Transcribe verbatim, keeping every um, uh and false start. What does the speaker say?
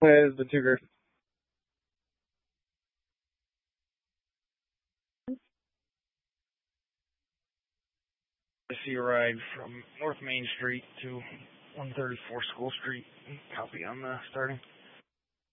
With the Cougar. I see a ride from North Main Street to one thirty-four School Street. Copy on the starting.